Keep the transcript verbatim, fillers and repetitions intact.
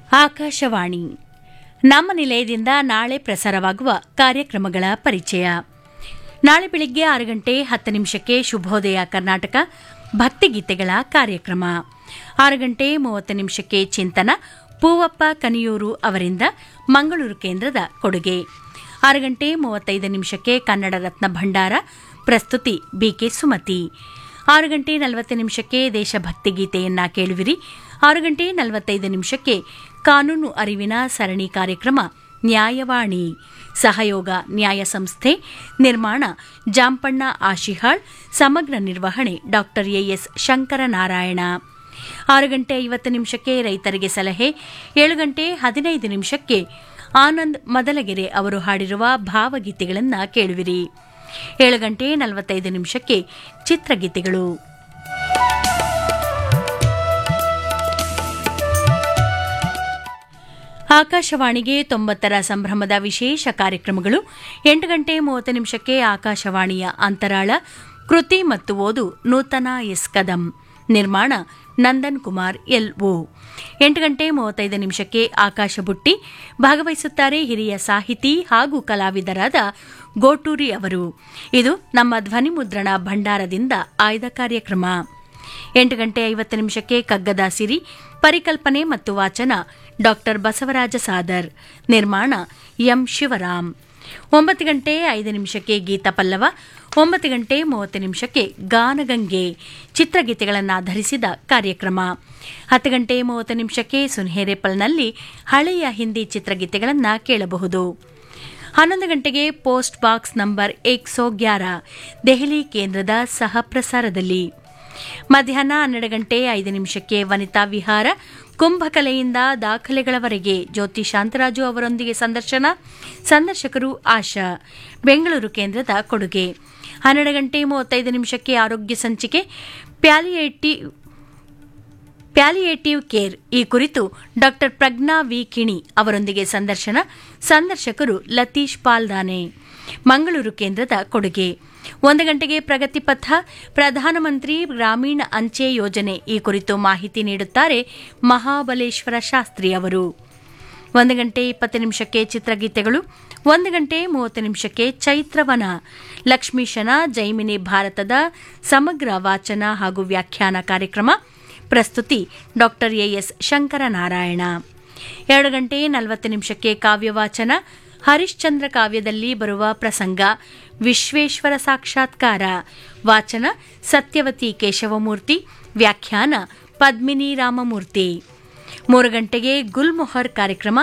ಆಕಾಶವಾಣಿ ನಮ್ಮ ನಿಲಯದಿಂದ ನಾಳೆ ಪ್ರಸಾರವಾಗುವ ಕಾರ್ಯಕ್ರಮಗಳ ಪರಿಚಯ. ನಾಳೆ ಬೆಳಿಗ್ಗೆ ಆರು ಗಂಟೆ ಹತ್ತು ನಿಮಿಷಕ್ಕೆ ಶುಭೋದಯ ಕರ್ನಾಟಕ ಭಕ್ತಿಗೀತೆಗಳ ಕಾರ್ಯಕ್ರಮ. ಆರು ಗಂಟೆ ಮೂವತ್ತು ನಿಮಿಷಕ್ಕೆ ಚಿಂತನ ಪೂವಪ್ಪ ಕನಿಯೂರು ಅವರಿಂದ ಮಂಗಳೂರು ಕೇಂದ್ರದ ಕೊಡುಗೆ. ಆರು ಗಂಟೆ ಮೂವತ್ತೈದು ನಿಮಿಷಕ್ಕೆ ಕನ್ನಡ ರತ್ನ ಭಂಡಾರ, ಪ್ರಸ್ತುತಿ ಬಿಕೆ ಸುಮತಿ. ಆರು ಗಂಟೆ ನಲವತ್ತು ನಿಮಿಷಕ್ಕೆ ದೇಶಭಕ್ತಿ ಗೀತೆಯನ್ನ ಕೇಳುವಿರಿ. ಆರು ಗಂಟೆ ನಲವತ್ತೈದು ನಿಮಿಷಕ್ಕೆ ಕಾನೂನು ಅರಿವಿನ ಸರಣಿ ಕಾರ್ಯಕ್ರಮ ನ್ಯಾಯವಾಣಿ, ಸಹಯೋಗ ನ್ಯಾಯ ಸಂಸ್ಥೆ, ನಿರ್ಮಾಣ ಜಾಂಪಣ್ಣ ಆಶಿಹಾಳ್, ಸಮಗ್ರ ನಿರ್ವಹಣೆ ಡಾ ಎಎಸ್ ಶಂಕರನಾರಾಯಣ. ಆರು ಗಂಟೆ ಐವತ್ತು ನಿಮಿಷಕ್ಕೆ ರೈತರಿಗೆ ಸಲಹೆ. ಏಳು ಗಂಟೆ ಹದಿನೈದು ನಿಮಿಷಕ್ಕೆ ಆನಂದ್ ಮದಲಗೆರೆ ಅವರು ಹಾಡಿರುವ ಭಾವಗೀತೆಗಳನ್ನು ಕೇಳುವಿರಿ. ಏಳು ಗಂಟೆ ನಲವತ್ತೈದು ನಿಮಿಷಕ್ಕೆ ಚಿತ್ರಗೀತೆಗಳು. ಆಕಾಶವಾಣಿಗೆ ತೊಂಬತ್ತರ ಸಂಭ್ರಮದ ವಿಶೇಷ ಕಾರ್ಯಕ್ರಮಗಳು. ಎಂಟು ಗಂಟೆ ಮೂವತ್ತು ನಿಮಿಷಕ್ಕೆ ಆಕಾಶವಾಣಿಯ ಅಂತರಾಳ, ಕೃತಿ ಮತ್ತು ಓದು ನೂತನ ಎಸ್ ಕದಂ, ನಿರ್ಮಾಣ ನಂದನ್ ಕುಮಾರ್ ಎಲ್ಒ. ಎಂಟು ಗಂಟೆ ಮೂವತ್ತೈದು ನಿಮಿಷಕ್ಕೆ ಆಕಾಶ ಬುಟ್ಟಿ, ಭಾಗವಹಿಸುತ್ತಾರೆ ಹಿರಿಯ ಸಾಹಿತಿ ಹಾಗೂ ಕಲಾವಿದರಾದ ಗೋಟೂರಿ ಅವರು. ಇದು ನಮ್ಮ ಧ್ವನಿಮುದ್ರಣ ಭಂಡಾರದಿಂದ ಆಯ್ದ ಕಾರ್ಯಕ್ರಮ. ಎಂಟು ಗಂಟೆ ಐವತ್ತು ನಿಮಿಷಕ್ಕೆ ಕಗ್ಗದ ಸಿರಿ, ಪರಿಕಲ್ಪನೆ ಮತ್ತು ವಾಚನ ಡಾ ಬಸವರಾಜ ಸಾದರ್, ನಿರ್ಮಾಣ ಎಂ ಶಿವರಾಮ್. ಒಂಬತ್ತು ಗಂಟೆ ಐದು ನಿಮಿಷಕ್ಕೆ ಗೀತ ಪಲ್ಲವ. ಒಂಬತ್ತು ಗಂಟೆ ಮೂವತ್ತು ನಿಮಿಷಕ್ಕೆ ಗಾನಗಂಗೆ, ಚಿತ್ರಗೀತೆಗಳನ್ನು ಆಧರಿಸಿದ ಕಾರ್ಯಕ್ರಮ. ಹತ್ತು ಗಂಟೆ ಮೂವತ್ತು ನಿಮಿಷಕ್ಕೆ ಸುನ್ಹೇರೇಪಲ್ನಲ್ಲಿ ಹಳೆಯ ಹಿಂದಿ ಚಿತ್ರಗೀತೆಗಳನ್ನು ಕೇಳಬಹುದು. ಹನ್ನೊಂದು ಗಂಟೆಗೆ ಪೋಸ್ಟ್ ಬಾಕ್ಸ್ ನಂಬರ್ ಏಕ್ ಸೋ ಗ್ಯಾರ ದೆಹಲಿ ಕೇಂದ್ರದ ಸಹ ಪ್ರಸಾರದಲ್ಲಿ. ಮಧ್ಯಾಹ್ನ ಹನ್ನೆರಡು ಗಂಟೆ ಐದು ನಿಮಿಷಕ್ಕೆ ವನಿತಾ ವಿಹಾರ, ಕುಂಭಕಲೆಯಿಂದ ದಾಖಲೆಗಳವರೆಗೆ ಜ್ಯೋತಿ ಶಾಂತರಾಜು ಅವರೊಂದಿಗೆ ಸಂದರ್ಶನ. ಸಂದರ್ಶಕರು ಆಶಾ, ಬೆಂಗಳೂರು ಕೇಂದ್ರದ ಕೊಡುಗೆ. ಹನ್ನೆರಡು ಗಂಟೆ ಮೂವತ್ತೈದು ನಿಮಿಷಕ್ಕೆ ಆರೋಗ್ಯ ಸಂಚಿಕೆ ಪ್ಯಾಲಿಯೇಟಿವ್ ಪ್ಯಾಲಿಯೇಟಿವ್ ಕೇರ್, ಈ ಕುರಿತು ಡಾ ಪ್ರಜ್ಞಾ ವಿ ಕಿಣಿ ಅವರೊಂದಿಗೆ ಸಂದರ್ಶನ. ಸಂದರ್ಶಕರು ಲತೀಶ್ ಪಾಲ್ದಾನೆ, ಮಂಗಳೂರು ಕೇಂದ್ರದ ಕೊಡುಗೆ. ಒಂದು ಗಂಟೆಗೆ ಪ್ರಗತಿ ಪಥ, ಪ್ರಧಾನಮಂತ್ರಿ ಗ್ರಾಮೀಣ ಅಂಚೆ ಯೋಜನೆ, ಈ ಕುರಿತು ಮಾಹಿತಿ ನೀಡುತ್ತಾರೆ ಮಹಾಬಲೇಶ್ವರ ಶಾಸ್ತ್ರಿ ಅವರು. ಒಂದು ಗಂಟೆ ಇಪ್ಪತ್ತು ನಿಮಿಷಕ್ಕೆ ಚಿತ್ರಗೀತೆಗಳು. ಒಂದು ಗಂಟೆ ಮೂವತ್ತು ನಿಮಿಷಕ್ಕೆ ಚೈತ್ರವನ, ಲಕ್ಷ್ಮೀಶನ ಜೈಮಿನಿ ಭಾರತದ ಸಮಗ್ರ ವಾಚನ ಹಾಗೂ ವ್ಯಾಖ್ಯಾನ ಕಾರ್ಯಕ್ರಮ. ಪ್ರಸ್ತುತಿ ಡಾ ಎಎಸ್ ಶಂಕರನಾರಾಯಣ. ಎರಡು ಗಂಟೆ ನಲವತ್ತು ನಿಮಿಷಕ್ಕೆ ಕಾವ್ಯವಾಚನ, ಹರಿಶ್ಚಂದ್ರ ಕಾವ್ಯದಲ್ಲಿ ಬರುವ ಪ್ರಸಂಗ, ವಿಶ್ವೇಶ್ವರ ಸಾಕ್ಷಾತ್ಕಾರ, ವಾಚನ ಸತ್ಯವತಿ ಕೇಶವಮೂರ್ತಿ, ವ್ಯಾಖ್ಯಾನ ಪದ್ಮಿನಿ ರಾಮಮೂರ್ತಿ. ಮೂರು ಗಂಟೆಗೆ ಗುಲ್ಮೊಹರ್ ಕಾರ್ಯಕ್ರಮ